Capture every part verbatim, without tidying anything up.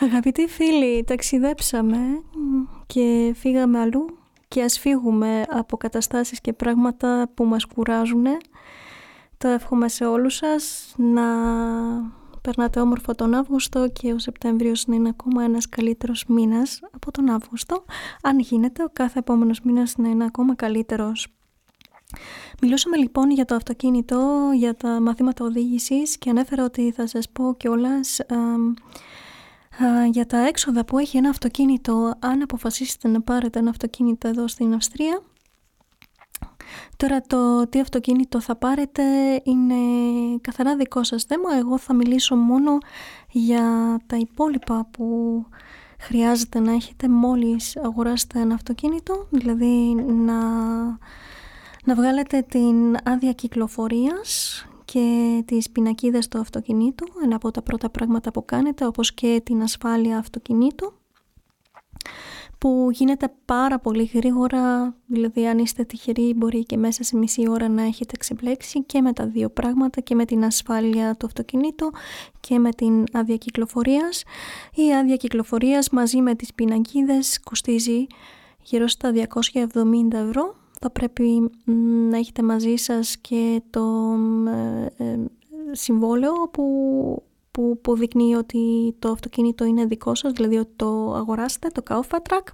Αγαπητοί φίλοι, ταξιδέψαμε και φύγαμε αλλού και ας φύγουμε από καταστάσεις και πράγματα που μας κουράζουν. Το εύχομαι σε όλους σας να περνάτε όμορφο τον Αύγουστο και ο Σεπτέμβριος να είναι ακόμα ένας καλύτερος μήνας από τον Αύγουστο. Αν γίνεται, ο κάθε επόμενος μήνας να είναι ακόμα καλύτερος. Μιλούσαμε λοιπόν για το αυτοκίνητο, για τα μαθήματα οδήγησης και ανέφερα ότι θα σας πω κιόλας α, α, για τα έξοδα που έχει ένα αυτοκίνητο αν αποφασίσετε να πάρετε ένα αυτοκίνητο εδώ στην Αυστρία. Τώρα το τι αυτοκίνητο θα πάρετε είναι καθαρά δικό σας θέμα. Εγώ θα μιλήσω μόνο για τα υπόλοιπα που χρειάζεται να έχετε μόλις αγοράσετε ένα αυτοκίνητο, δηλαδή να, να βγάλετε την άδεια κυκλοφορίας και τις πινακίδες του αυτοκινήτου, ένα από τα πρώτα πράγματα που κάνετε, όπως και την ασφάλεια αυτοκινήτου, που γίνεται πάρα πολύ γρήγορα, δηλαδή αν είστε τυχεροί μπορεί και μέσα σε μισή ώρα να έχετε ξεμπλέξει και με τα δύο πράγματα, και με την ασφάλεια του αυτοκινήτου και με την άδεια κυκλοφορίας. Η άδεια κυκλοφορίας μαζί με τις πινακίδες κοστίζει γύρω στα διακόσια εβδομήντα ευρώ. Θα πρέπει να έχετε μαζί σας και το ε, ε, συμβόλαιο που... Που, που δεικνύει ότι το αυτοκίνητο είναι δικό σας, δηλαδή ότι το αγοράσετε, το Kaufvertrag.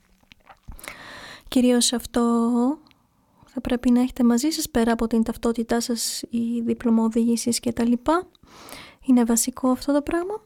Κυρίως αυτό θα πρέπει να έχετε μαζί σας, πέρα από την ταυτότητά σας, η δίπλωμα οδήγησης και τα λοιπά. Είναι βασικό αυτό το πράγμα.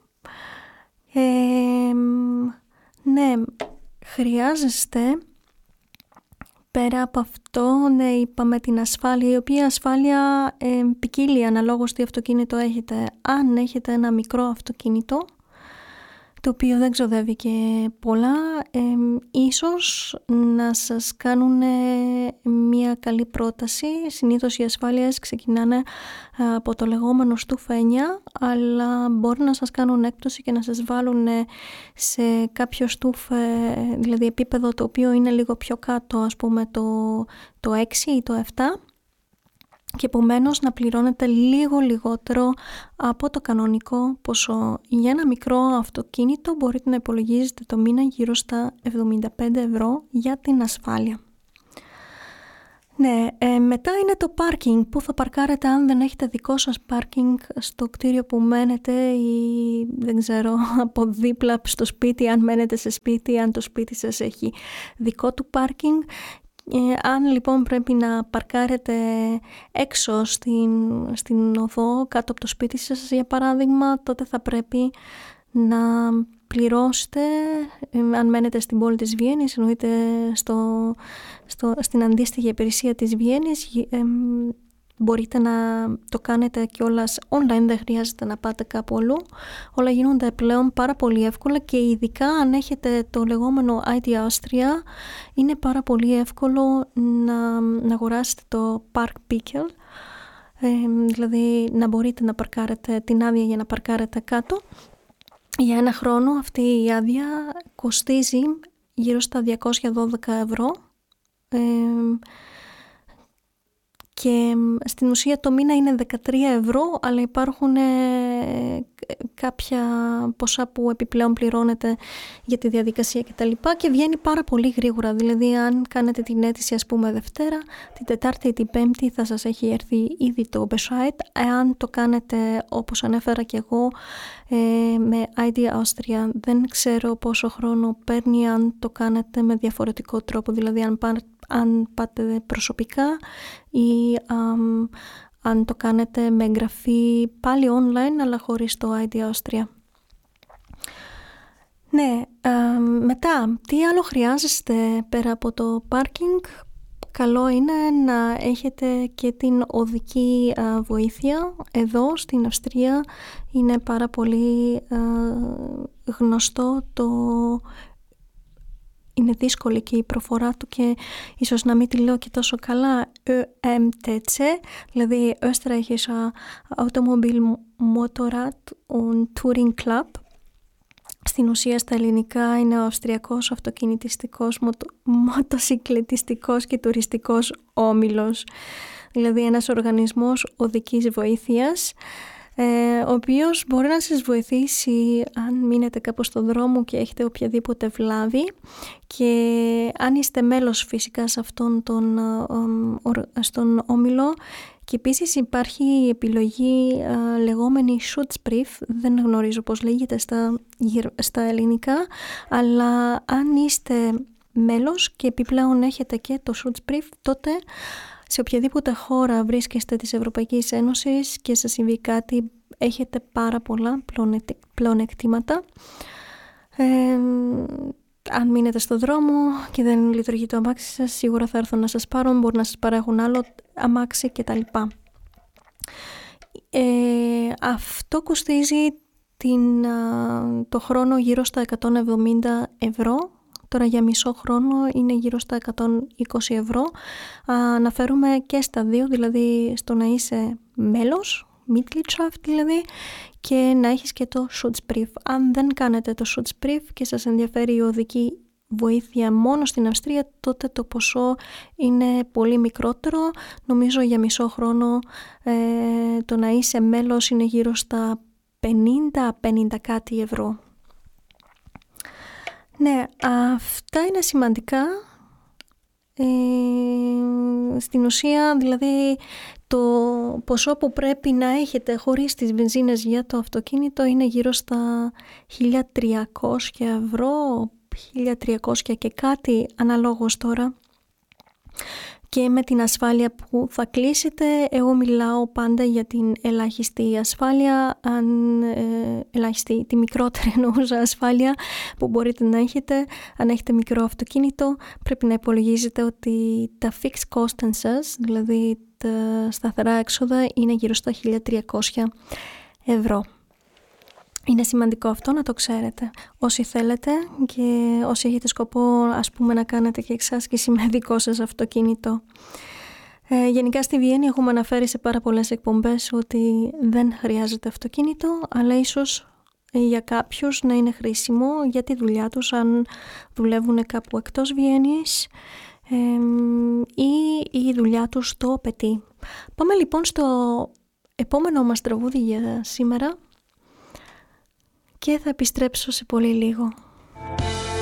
Ε, ναι, χρειάζεστε, πέρα από αυτό, ναι, είπαμε την ασφάλεια, η οποία ασφάλεια ε, ποικίλει αναλόγως τι αυτοκίνητο έχετε. Αν έχετε ένα μικρό αυτοκίνητο, το οποίο δεν ξοδεύει και πολλά, ε, ίσως να σας κάνουν μια καλή πρόταση. Συνήθως οι ασφάλειες ξεκινάνε από το λεγόμενο στούφα εννιά, αλλά μπορεί να σας κάνουν έκπτωση και να σας βάλουν σε κάποιο στούφ, δηλαδή επίπεδο το οποίο είναι λίγο πιο κάτω, ας πούμε το, το έξι ή το επτά, και επομένως να πληρώνετε λίγο λιγότερο από το κανονικό ποσό. Για ένα μικρό αυτοκίνητο μπορείτε να υπολογίζετε το μήνα γύρω στα εβδομήντα πέντε ευρώ για την ασφάλεια. Ναι, ε, μετά είναι το πάρκινγκ. Πού θα παρκάρετε αν δεν έχετε δικό σας πάρκινγκ στο κτίριο που μένετε, ή δεν ξέρω, από δίπλα στο σπίτι, αν μένετε σε σπίτι, αν το σπίτι σας έχει δικό του πάρκινγκ. Ε, αν λοιπόν πρέπει να παρκάρετε έξω στην, στην οδό κάτω από το σπίτι σας, για παράδειγμα, τότε θα πρέπει να πληρώσετε, ε, αν μένετε στην πόλη της Βιέννης, εννοείται στο, στο, στην αντίστοιχη υπηρεσία της Βιέννης, ε, μπορείτε να το κάνετε κιόλας online, δεν χρειάζεται να πάτε κάπου αλλού. Όλα γίνονται πλέον πάρα πολύ εύκολα, και ειδικά αν έχετε το λεγόμενο άι ντι Austria, είναι πάρα πολύ εύκολο να, να αγοράσετε το Parkpickel, ε, δηλαδή να μπορείτε να παρκάρετε την άδεια για να παρκάρετε κάτω. Για ένα χρόνο αυτή η άδεια κοστίζει γύρω στα διακόσια δώδεκα ευρώ, ε, και στην ουσία το μήνα είναι δεκατρία ευρώ, αλλά υπάρχουν ε, κάποια ποσά που επιπλέον πληρώνετε για τη διαδικασία και τα λοιπά, και βγαίνει πάρα πολύ γρήγορα. Δηλαδή αν κάνετε την αίτηση, ας πούμε, Δευτέρα, την Τετάρτη ή την Πέμπτη θα σας έχει έρθει ήδη το Bescheid. Εάν το κάνετε όπως ανέφερα και εγώ ε, με άι ντι Austria, δεν ξέρω πόσο χρόνο παίρνει αν το κάνετε με διαφορετικό τρόπο, δηλαδή αν πάρετε αν πάτε προσωπικά ή α, αν το κάνετε με εγγραφή πάλι online αλλά χωρίς το άι ντι Austria. Ναι, α, μετά, τι άλλο χρειάζεστε πέρα από το πάρκινγκ? Καλό είναι να έχετε και την οδική α, βοήθεια. Εδώ στην Αυστρία είναι πάρα πολύ α, γνωστό το... Είναι δύσκολη και η προφορά του και ίσως να μην τη λέω και τόσο καλά. ε εμ τι σι, δηλαδή Österreichischer Automobil-Motorrad und Touring Club. Στην ουσία στα ελληνικά είναι ο Αυστριακός Αυτοκινητιστικός, μοτο, Μοτοσυκλετιστικός και Τουριστικός Όμιλος. Δηλαδή ένας οργανισμός οδικής βοήθειας. ε, ο οποίος μπορεί να σας βοηθήσει αν μείνετε κάπου στον δρόμο και έχετε οποιαδήποτε βλάβη, και αν είστε μέλος φυσικά σε αυτόν τον, στον όμιλο. Και επίσης υπάρχει η επιλογή α, λεγόμενη Schutzbrief, δεν γνωρίζω πώς λέγεται στα, στα ελληνικά, αλλά αν είστε μέλος και επιπλέον έχετε και το Schutzbrief, τότε σε οποιαδήποτε χώρα βρίσκεστε της Ευρωπαϊκής Ένωσης και σας συμβεί κάτι, έχετε πάρα πολλά πλεονεκτήματα. Ε, αν μείνετε στο δρόμο και δεν λειτουργεί το αμάξι σας, σίγουρα θα έρθουν να σας πάρουν, μπορεί να σας παρέχουν άλλο αμάξι κτλ. Ε, αυτό κοστίζει την, το χρόνο γύρω στα εκατόν εβδομήντα ευρώ. Τώρα για μισό χρόνο είναι γύρω στα εκατόν είκοσι ευρώ. Αναφέρουμε και στα δύο, δηλαδή στο να είσαι μέλος, Mitgliedschaft δηλαδή, και να έχεις και το Schutzbrief. Αν δεν κάνετε το Schutzbrief και σας ενδιαφέρει η οδική βοήθεια μόνο στην Αυστρία, τότε το ποσό είναι πολύ μικρότερο. Νομίζω για μισό χρόνο ε, το να είσαι μέλος είναι γύρω στα πενήντα πενήντα κάτι ευρώ. Ναι, αυτά είναι σημαντικά. Ε, στην ουσία δηλαδή το ποσό που πρέπει να έχετε χωρίς τις βενζίνες για το αυτοκίνητο είναι γύρω στα χίλια τριακόσια ευρώ, χίλια τριακόσια και κάτι αναλόγως τώρα. Και με την ασφάλεια που θα κλείσετε, εγώ μιλάω πάντα για την ελάχιστη ασφάλεια, αν, ε, ελάχιστη, τη μικρότερη εννοούσα ασφάλεια που μπορείτε να έχετε. Αν έχετε μικρό αυτοκίνητο, πρέπει να υπολογίζετε ότι τα fixed costs σας, δηλαδή τα σταθερά έξοδα, είναι γύρω στα χίλια τριακόσια ευρώ. Είναι σημαντικό αυτό να το ξέρετε. Όσοι θέλετε και όσοι έχετε σκοπό, ας πούμε, να κάνετε και εξάσκηση με δικό σας αυτοκίνητο. Ε, γενικά στη Βιέννη έχουμε αναφέρει σε πάρα πολλές εκπομπές ότι δεν χρειάζεται αυτοκίνητο, αλλά ίσως για κάποιους να είναι χρήσιμο για τη δουλειά τους, αν δουλεύουν κάπου εκτός Βιέννης ε, ή η δουλειά τους το απαιτεί. Πάμε λοιπόν στο επόμενο μας τραγούδι για σήμερα και θα επιστρέψω σε πολύ λίγο.